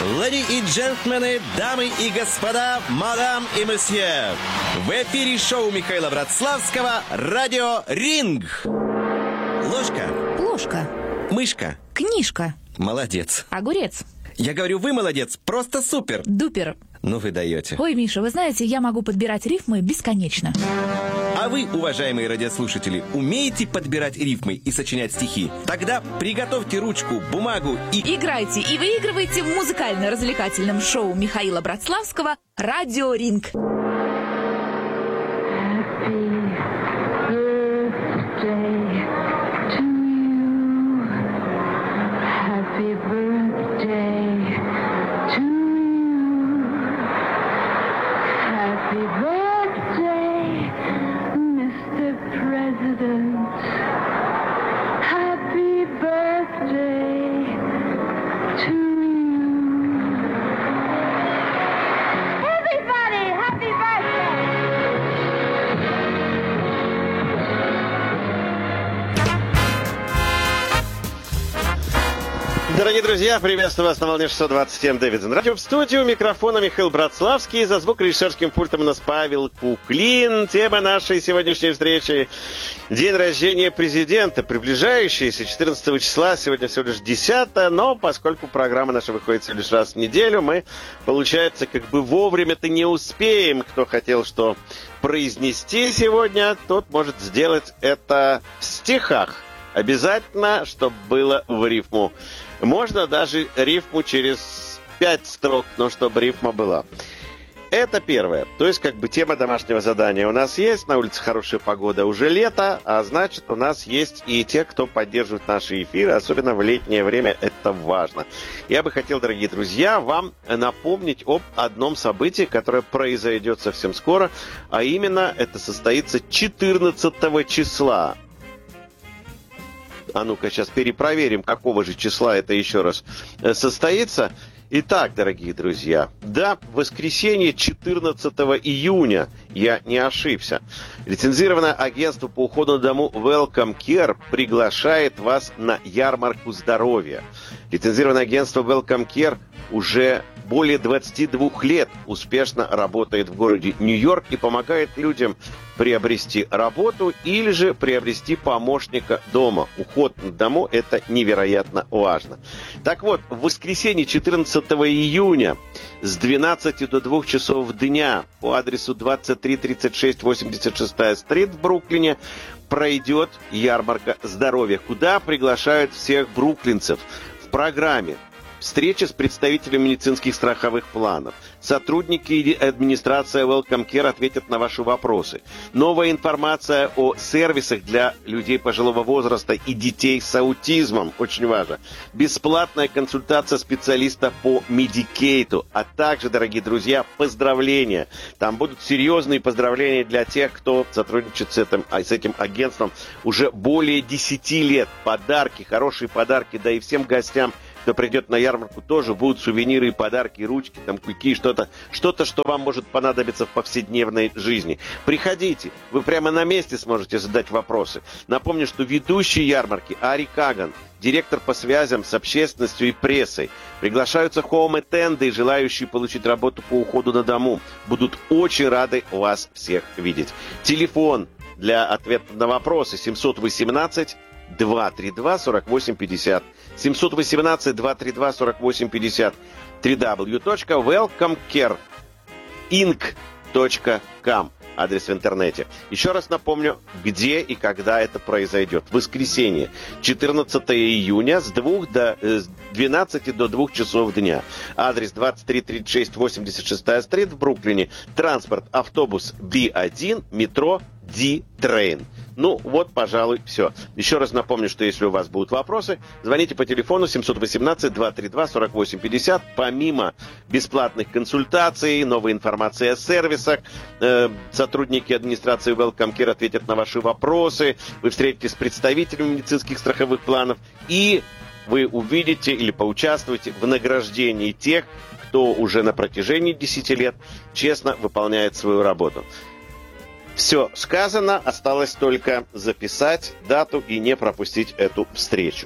Леди и джентльмены, дамы и господа, мадам и месье. В эфире шоу Михаила Братславского «Радио Ринг». Ложка. Плошка. Мышка. Книжка. Молодец. Огурец. Я говорю, вы молодец, просто супер. Дупер. Ну вы даете. Ой, Миша, вы знаете, я могу подбирать рифмы бесконечно. А вы, уважаемые радиослушатели, умеете подбирать рифмы и сочинять стихи? Тогда приготовьте ручку, бумагу и... Играйте и выигрывайте в музыкально-развлекательном шоу Михаила Братславского «Радио Ринг». Дорогие друзья, приветствую вас на волне 627 Дэвидсон. Радио в студию, микрофона Михаил Братславский, за звукорежиссерским пультом у нас Павел Куклин. Тема нашей сегодняшней встречи — день рождения президента, приближающийся 14 числа, сегодня всего лишь 10, но поскольку программа наша выходит всего лишь раз в неделю, мы, получается, как бы вовремя-то не успеем. Кто хотел что произнести сегодня, тот может сделать это в стихах. Обязательно, чтобы было в рифму. Можно даже рифму через 5 строк, но чтобы рифма была. Это первое. То есть, как бы тема домашнего задания у нас есть. На улице хорошая погода, уже лето, а значит, у нас есть и те, кто поддерживает наши эфиры. Особенно в летнее время это важно. Я бы хотел, дорогие друзья, вам напомнить об одном событии, которое произойдет совсем скоро. А именно, это состоится 14 числа. А ну-ка, сейчас перепроверим, какого же числа это еще раз состоится. Итак, дорогие друзья, да, в воскресенье 14 июня, я не ошибся, лицензированное агентство по уходу на дому Welcome Care приглашает вас на ярмарку здоровья. Лицензированное агентство Welcome Care уже более 22 лет успешно работает в городе Нью-Йорк и помогает людям приобрести работу или же приобрести помощника дома. Уход на дому – это невероятно важно. Так вот, в воскресенье 14 июня с 12 до 2 часов дня по адресу 2336 86-я стрит в Бруклине пройдет ярмарка здоровья, куда приглашают всех бруклинцев. В программе встреча с представителями медицинских страховых планов. Сотрудники и администрация Welcome Care ответят на ваши вопросы. Новая информация о сервисах для людей пожилого возраста и детей с аутизмом. Очень важно. Бесплатная консультация специалиста по Medicaid. А также, дорогие друзья, поздравления. Там будут серьезные поздравления для тех, кто сотрудничает с этим агентством уже более 10 лет. Подарки, хорошие подарки, да и всем гостям, кто придет на ярмарку, тоже будут сувениры и подарки, ручки, там, кульки, что-то, что вам может понадобиться в повседневной жизни. Приходите, вы прямо на месте сможете задать вопросы. Напомню, что ведущий ярмарки Ари Каган, директор по связям с общественностью и прессой. Приглашаются хоум-этенды, желающие получить работу по уходу на дому. Будут очень рады вас всех видеть. Телефон для ответа на вопросы 718-232-4850. 718-232-4850. www.welcomecareinc.com. Адрес в интернете. Еще раз напомню, где и когда это произойдет. Воскресенье, 14 июня с 12 до 2 часов дня. Адрес 2336 86-я стрит в Бруклине. Транспорт, автобус B1, метро D-Train. Ну, вот, пожалуй, все. Еще раз напомню, что если у вас будут вопросы, звоните по телефону 718-232-4850. Помимо бесплатных консультаций, новой информации о сервисах, сотрудники администрации Welcome Care ответят на ваши вопросы, вы встретитесь с представителями медицинских страховых планов, и вы увидите или поучаствуете в награждении тех, кто уже на протяжении 10 лет честно выполняет свою работу. Все сказано, осталось только записать дату и не пропустить эту встречу.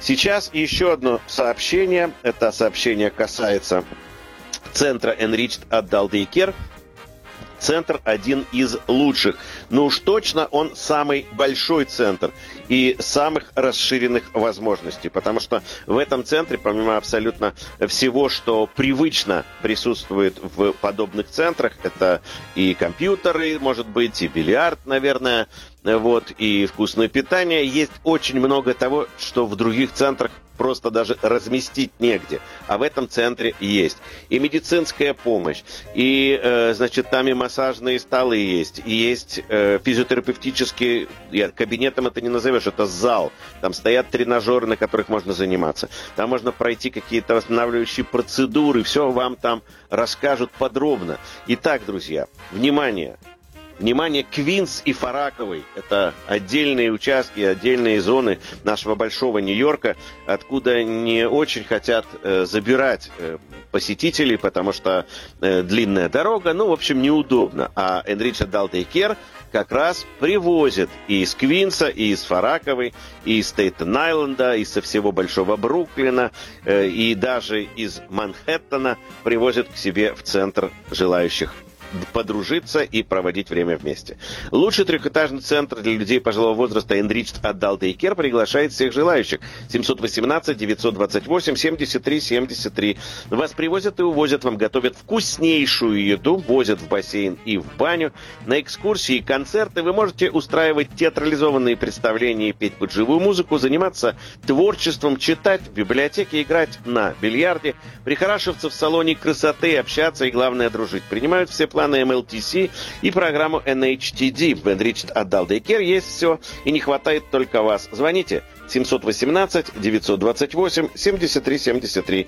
Сейчас еще одно сообщение. Это сообщение касается центра Enriched Adult Daycare. Центр один из лучших. Но уж точно он самый большой центр и самых расширенных возможностей. Потому что в этом центре, помимо абсолютно всего, что привычно присутствует в подобных центрах, это и компьютеры, может быть, и бильярд, наверное, вот, и вкусное питание, есть очень много того, что в других центрах просто даже разместить негде. А в этом центре есть. И медицинская помощь, и, значит, там и массажные столы есть, и есть физиотерапевтические, кабинетом это не назовешь, это зал. Там стоят тренажеры, на которых можно заниматься. Там можно пройти какие-то восстанавливающие процедуры, все вам там расскажут подробно. Итак, друзья, внимание! Внимание, Квинс и Фараковый – это отдельные участки, отдельные зоны нашего большого Нью-Йорка, откуда не очень хотят забирать посетителей, потому что длинная дорога, ну, в общем, неудобно. А Enriched Adult Daycare как раз привозит и из Квинса, и из Фараковой, и из Стейтен-Айленда, и со всего Большого Бруклина, и даже из Манхэттена привозит к себе в центр желающих подружиться и проводить время вместе. Лучший трехэтажный центр для людей пожилого возраста Enriched Adult Daycare приглашает всех желающих. 718-928-73-73. Вас привозят и увозят, вам готовят вкуснейшую еду, возят в бассейн и в баню. На экскурсии и концерты вы можете устраивать театрализованные представления и петь под живую музыку, заниматься творчеством, читать в библиотеке, играть на бильярде, прихорашиваться в салоне красоты, общаться и, главное, дружить. Принимают все планы MLTC и программу NHTD. В Enriched Adult Daycare есть все, и не хватает только вас. Звоните 718-928-73-73.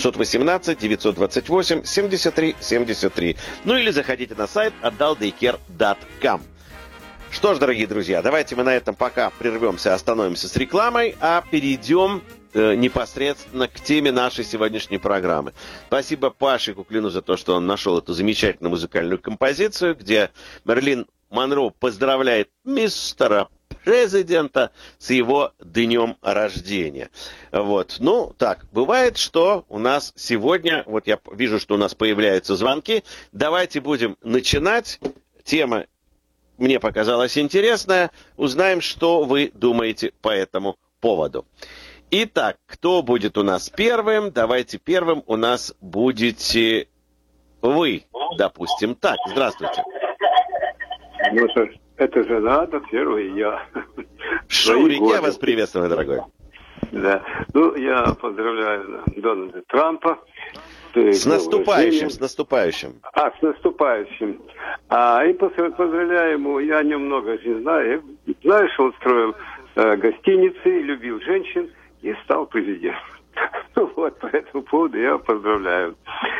718-928-73-73. Ну или заходите на сайт adultdaycare.com. Что ж, дорогие друзья, давайте мы на этом пока прервемся, остановимся с рекламой, а перейдем непосредственно к теме нашей сегодняшней программы. Спасибо Паше Куклину за то, что он нашел эту замечательную музыкальную композицию, где Мэрилин Монро поздравляет мистера президента с его днем рождения. Вот. Ну, так, бывает, что у нас сегодня, вот я вижу, что у нас появляются звонки. Давайте будем начинать. Тема мне показалась интересная. Узнаем, что вы думаете по этому поводу. Итак, кто будет у нас первым? Давайте первым у нас будете вы, допустим. Так, здравствуйте. Ну что ж, это же надо, первый я. Шурик, я вас приветствую, дорогой. Да. Ну, я поздравляю Дональда Трампа. С наступающим, с наступающим. С наступающим. И поздравляю ему, я о нем много не знаю. Знаю, что он строил гостиницы, любил женщин и стал президентом. Вот, по этому поводу я поздравляю.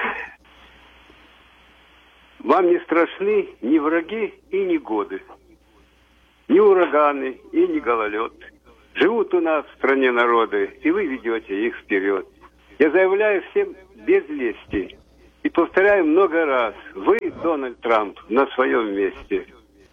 Вам не страшны ни враги и ни годы, ни ураганы и ни гололед. Живут у нас в стране народы, и вы ведете их вперед. Я заявляю всем без лести и повторяю много раз. Вы, Дональд Трамп, на своем месте.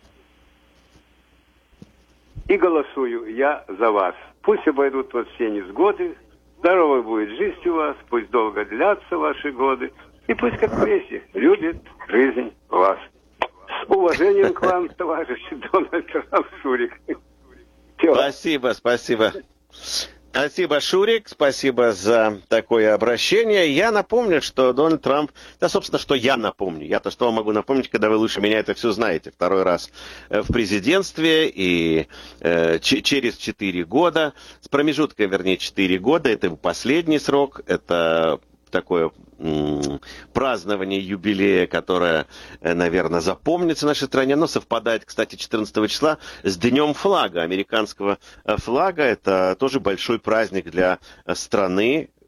И голосую я за вас. Пусть обойдут вас все невзгоды, здоровой будет жизнь у вас, пусть долго длятся ваши годы, и пусть как вместе любит жизнь вас. С уважением к вам, товарищ Дональд Трамп, Шурик. Спасибо, спасибо. Спасибо, Шурик, спасибо за такое обращение. Я напомню, что Дональд Трамп... Да, собственно, что я напомню. Я-то что вам могу напомнить, когда вы лучше меня это все знаете. Второй раз в президентстве и через 4 года. С промежуткой, вернее, 4 года. Это его последний срок. Это такое празднование юбилея, которое, наверное, запомнится в нашей стране. Оно совпадает, кстати, 14 числа с Днем флага, американского флага. Это тоже большой праздник для страны.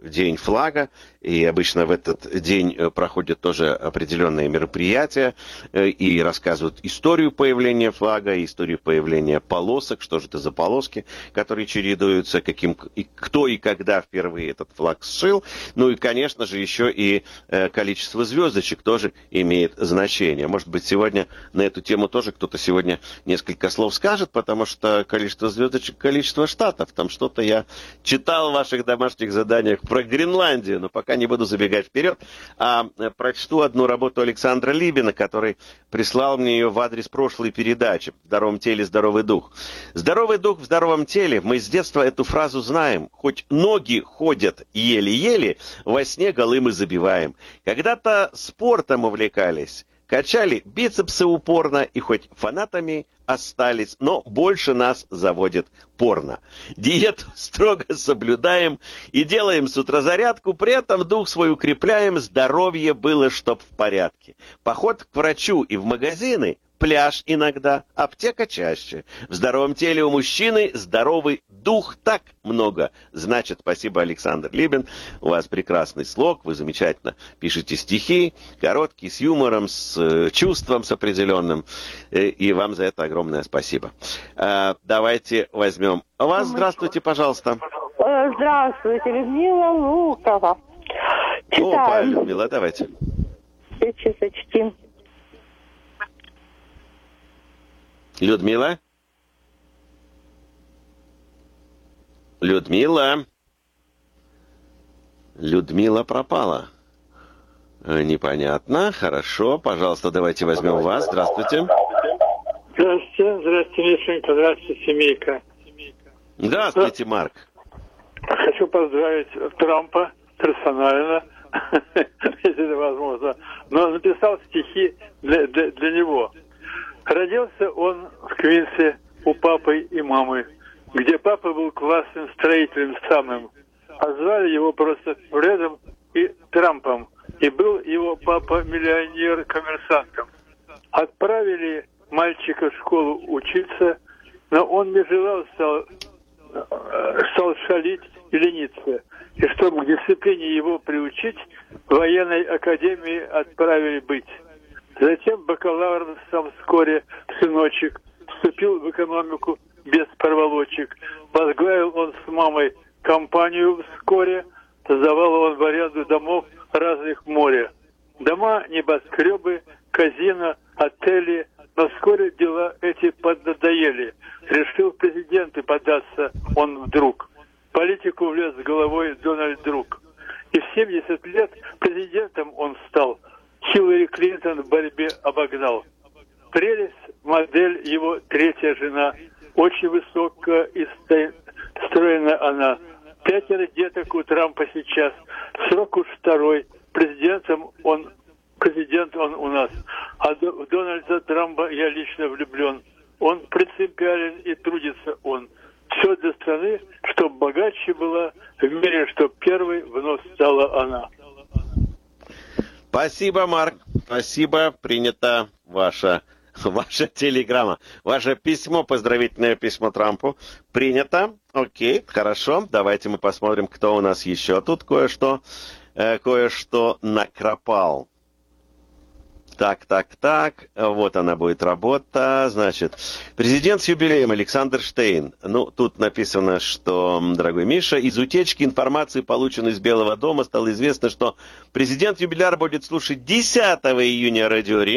День флага, и обычно в этот день проходят тоже определенные мероприятия и рассказывают историю появления флага, историю появления полосок, что же это за полоски, которые чередуются, кто и когда впервые этот флаг сшил. Ну и, конечно же, еще и количество звездочек тоже имеет значение. Может быть, сегодня на эту тему тоже кто-то сегодня несколько слов скажет, потому что количество звездочек, количество штатов. Там что-то я читал в ваших домашних заданиях про Гренландию, но пока не буду забегать вперед, а прочту одну работу Александра Либина, который прислал мне ее в адрес прошлой передачи «В здоровом теле здоровый дух». «Здоровый дух в здоровом теле». Мы с детства эту фразу знаем. Хоть ноги ходят еле-еле, во сне голы мы забиваем. Когда-то спортом увлекались, качали бицепсы упорно и хоть фанатами остались, но больше нас заводит порно. Диету строго соблюдаем и делаем с утра зарядку, при этом дух свой укрепляем, здоровье было чтоб в порядке. Поход к врачу и в магазины, пляж иногда, аптека чаще. В здоровом теле у мужчины здоровый дух так много. Значит, спасибо, Александр Либин. У вас прекрасный слог, вы замечательно пишете стихи, короткие, с юмором, с чувством, с определенным. И вам за это огромное спасибо. Давайте возьмем вас. Здравствуйте, пожалуйста. Здравствуйте, Людмила Лукова. Опа, Людмила, давайте. Сейчас зачтим. Людмила? Людмила? Людмила пропала. Непонятно. Хорошо. Пожалуйста, давайте возьмем вас. Здравствуйте. Здравствуйте, Мишенька. Здравствуйте, семейка. Здравствуйте, Марк. Хочу поздравить Трампа персонально, если это возможно. Но написал стихи для него. Родился он в Квинсе у папы и мамы, где папа был классным строителем самым, а звали его просто Фредом и Трампом, и был его папа миллионер-коммерсантом. Отправили мальчика в школу учиться, но он не желал, стал шалить и лениться. И чтобы к дисциплине его приучить, в военной академии отправили быть. Затем бакалавром сам вскоре сыночек вступил в экономику без проволочек. Возглавил он с мамой компанию вскоре, сдавал он в аренду домов разных моря. Дома, небоскребы, казино, отели, но вскоре дела эти поднадоели. Решил в президенты податься он вдруг. В политику влез с головой Дональд Друг. И в 70 лет президентом он стал. Хиллари Клинтон в борьбе обогнал. Прелесть, модель его третья жена. Очень высокая и стройная она. 5 деток у Трампа сейчас. Срок уж второй. Президент он у нас. А в Дональда Трампа я лично влюблен. Он принципиален и трудится он. Все для страны, чтоб богаче была, в мире, чтоб первой вновь стала она. Спасибо, Марк. Спасибо. Принята ваша телеграмма. Ваше письмо, поздравительное письмо Трампу. Принято. Окей, хорошо. Давайте мы посмотрим, кто у нас еще тут кое-что накропал. Так. Вот она будет работа. Значит, президент с юбилеем Александр Штейн. Ну, тут написано, что, дорогой Миша, из утечки информации, полученной из Белого дома, стало известно, что президент-юбиляр будет слушать 10 июня радио Ринг.